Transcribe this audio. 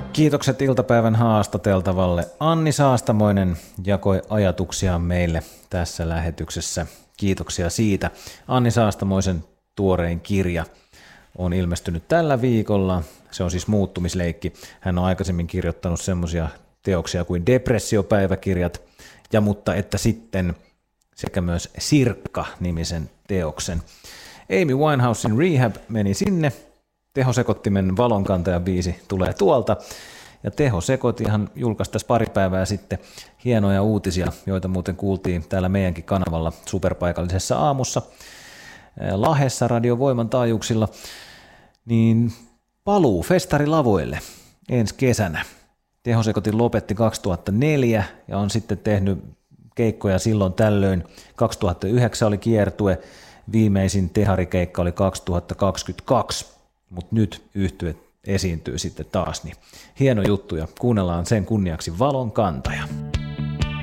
Kiitokset iltapäivän haastateltavalle. Anni Saastamoinen jakoi ajatuksiaan meille tässä lähetyksessä. Kiitoksia siitä. Anni Saastamoisen tuorein kirja on ilmestynyt tällä viikolla. Se on siis muuttumisleikki. Hän on aikaisemmin kirjoittanut semmoisia teoksia kuin Depressiopäiväkirjat ja mutta että sitten sekä myös Sirkka-nimisen teoksen. Amy Winehousen Rehab meni sinne. Tehosekottimen valonkantaja biisi tulee tuolta. Ja Tehosekottihan julkaisi pari päivää sitten hienoja uutisia, joita muuten kuultiin täällä meidänkin kanavalla superpaikallisessa aamussa Lahdessa radiovoiman taajuuksilla. Niin paluu festarilavoille ensi kesänä. Tehosekotin lopetti 2004 ja on sitten tehnyt keikkoja silloin tällöin. 2009 oli kiertue, viimeisin teharikeikka oli 2022, mutta nyt yhtye esiintyy sitten taas. Niin hieno juttu ja kuunnellaan sen kunniaksi Valon kantaja.